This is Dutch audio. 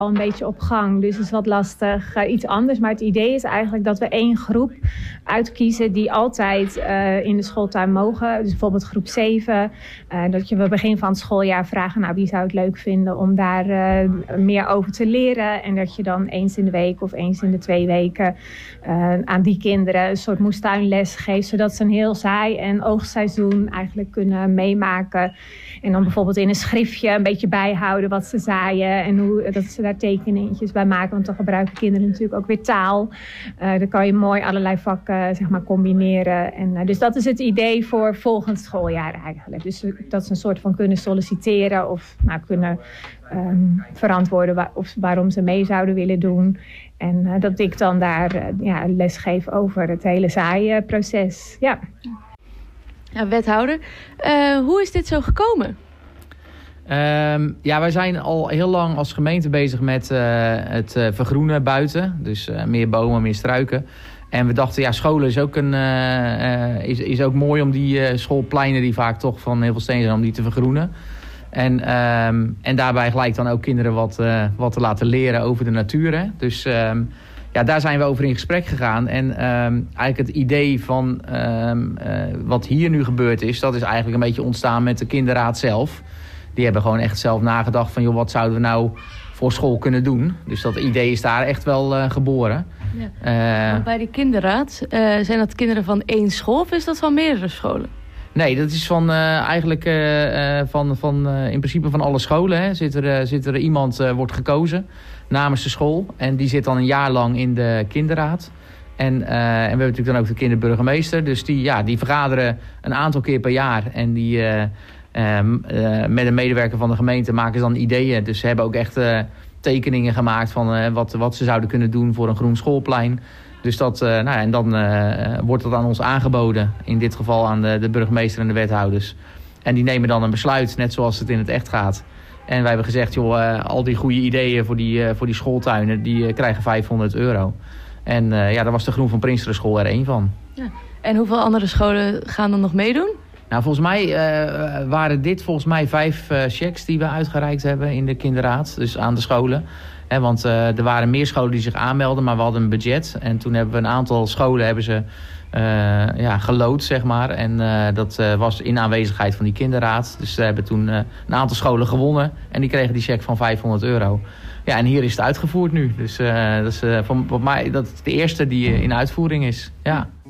al een beetje op gang, dus het is wat lastig. Iets anders, maar het idee is eigenlijk dat we 1 groep uitkiezen die altijd in de schooltuin mogen. Dus bijvoorbeeld groep 7. Dat je we begin van het schooljaar vragen, nou wie zou het leuk vinden om daar meer over te leren. En dat je dan eens in de week of eens in de 2 weken aan die kinderen een soort moestuinles geeft. Zodat ze een heel zaai- en oogstseizoen eigenlijk kunnen meemaken. En dan bijvoorbeeld in een schriftje een beetje bijhouden wat ze zaaien. En dat ze daar tekeningetjes bij maken. Want dan gebruiken kinderen natuurlijk ook weer taal. Dan kan je mooi allerlei vakken zeg maar, combineren. En, dus dat is het idee voor volgend schooljaar eigenlijk. Dus dat ze een soort van kunnen solliciteren. Of kunnen verantwoorden waarom ze mee zouden willen doen. En dat ik dan daar les geef over het hele zaaiproces. Ja. Ja, wethouder, hoe is dit zo gekomen? Wij zijn al heel lang als gemeente bezig met het vergroenen buiten. Dus meer bomen, meer struiken. En we dachten, scholen is ook, is ook mooi om die schoolpleinen die vaak toch van heel veel steen zijn, om die te vergroenen. En daarbij gelijk dan ook kinderen wat te laten leren over de natuur. Hè? Dus daar zijn we over in gesprek gegaan. En eigenlijk het idee van wat hier nu gebeurd is, dat is eigenlijk een beetje ontstaan met de kinderraad zelf. Die hebben gewoon echt zelf nagedacht van, wat zouden we nou voor school kunnen doen? Dus dat idee is daar echt wel geboren. Ja. Want bij die kinderraad, zijn dat kinderen van 1 school of is dat van meerdere scholen? Nee, dat is van in principe van alle scholen. Hè. Zit er iemand, wordt gekozen namens de school. En die zit dan een jaar lang in de kinderraad. En we hebben natuurlijk dan ook de kinderburgemeester. Dus die vergaderen een aantal keer per jaar. En die met een medewerker van de gemeente maken ze dan ideeën. Dus ze hebben ook echt tekeningen gemaakt van wat ze zouden kunnen doen voor een groen schoolplein. Dus en dan wordt dat aan ons aangeboden. In dit geval aan de burgemeester en de wethouders. En die nemen dan een besluit, net zoals het in het echt gaat. En wij hebben gezegd, al die goede ideeën voor die schooltuinen, die krijgen €500. En daar was de Groen van Prinsteren school er 1 van. Ja. En hoeveel andere scholen gaan dan nog meedoen? Nou, volgens mij waren dit 5 cheques die we uitgereikt hebben in de kinderraad. Dus aan de scholen. Want er waren meer scholen die zich aanmelden, maar we hadden een budget. En toen hebben we een aantal scholen gelood, zeg maar. En dat was in aanwezigheid van die kinderraad. Dus we hebben toen een aantal scholen gewonnen. En die kregen die cheque van €500. Ja, en hier is het uitgevoerd nu. Dus dat is de eerste die in uitvoering is. Ja.